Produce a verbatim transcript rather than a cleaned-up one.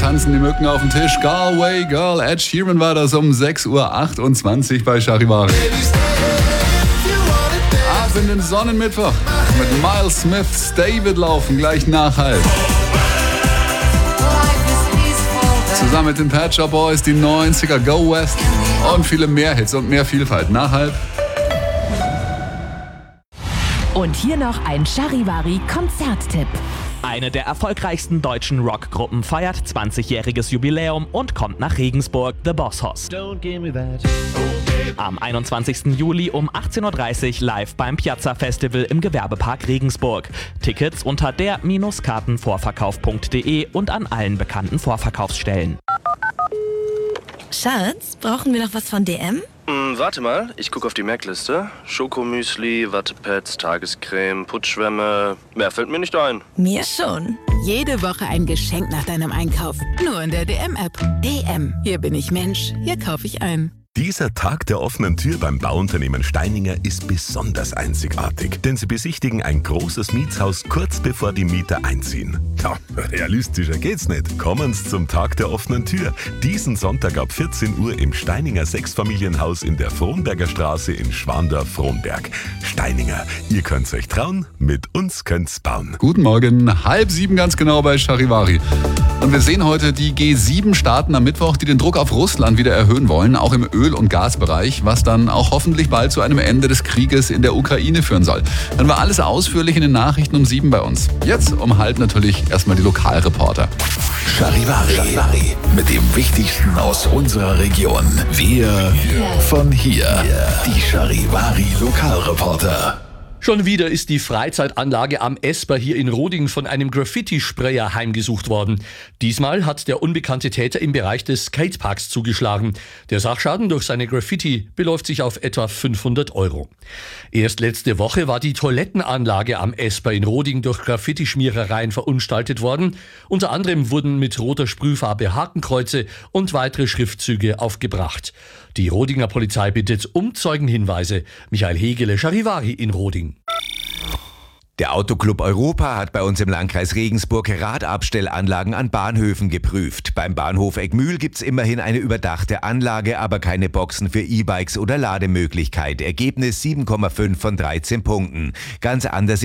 tanzen die Mücken auf dem Tisch. Galway Girl, Ed Sheeran war das um sechs Uhr achtundzwanzig bei Charivari. Ab in den Sonnenmittwoch mit Miles Smith, Stay wird laufen, gleich nach halb. Zusammen mit den Pet Shop Boys die neunziger, Go West und viele mehr Hits und mehr Vielfalt. Nach halb. Und hier noch ein Charivari-Konzerttipp. Eine der erfolgreichsten deutschen Rockgruppen feiert zwanzigjähriges Jubiläum und kommt nach Regensburg, The Boss Hoss. Am einundzwanzigsten Juli um achtzehn Uhr dreißig live beim Piazza Festival im Gewerbepark Regensburg. Tickets unter der Kartenvorverkauf punkt de und an allen bekannten Vorverkaufsstellen. Schatz, brauchen wir noch was von D M? Hm, warte mal, ich gucke auf die Merkliste. Schokomüsli, Wattepads, Tagescreme, Putzschwämme. Mehr fällt mir nicht ein. Mir schon. Jede Woche ein Geschenk nach deinem Einkauf. Nur in der D M-App. D M. Hier bin ich Mensch. Hier kaufe ich ein. Dieser Tag der offenen Tür beim Bauunternehmen Steininger ist besonders einzigartig, denn sie besichtigen ein großes Mietshaus kurz bevor die Mieter einziehen. Ja, realistischer geht's nicht. Kommen Sie zum Tag der offenen Tür. Diesen Sonntag ab vierzehn Uhr im Steininger Sechsfamilienhaus in der Frohnberger Straße in Schwandorf-Frohnberg. Steininger, ihr könnt's euch trauen, mit uns könnt's bauen. Guten Morgen, halb sieben ganz genau bei Charivari. Und wir sehen heute die G sieben Staaten am Mittwoch, die den Druck auf Russland wieder erhöhen wollen, auch im Öl- und Gasbereich, was dann auch hoffentlich bald zu einem Ende des Krieges in der Ukraine führen soll. Dann war alles ausführlich in den Nachrichten um sieben bei uns. Jetzt um halb natürlich erstmal die Lokalreporter. Charivari, Charivari mit dem Wichtigsten aus unserer Region. Wir von hier. Die Charivari Lokalreporter. Schon wieder ist die Freizeitanlage am Esper hier in Roding von einem Graffiti-Sprayer heimgesucht worden. Diesmal hat der unbekannte Täter im Bereich des Skateparks zugeschlagen. Der Sachschaden durch seine Graffiti beläuft sich auf etwa fünfhundert Euro. Erst letzte Woche war die Toilettenanlage am Esper in Roding durch Graffiti-Schmierereien verunstaltet worden. Unter anderem wurden mit roter Sprühfarbe Hakenkreuze und weitere Schriftzüge aufgebracht. Die Rodinger Polizei bittet um Zeugenhinweise. Michael Hegele, Charivari in Roding. Der Autoclub Europa hat bei uns im Landkreis Regensburg Radabstellanlagen an Bahnhöfen geprüft. Beim Bahnhof Eckmühl gibt's immerhin eine überdachte Anlage, aber keine Boxen für E-Bikes oder Lademöglichkeit. Ergebnis sieben Komma fünf von dreizehn Punkten. Ganz anders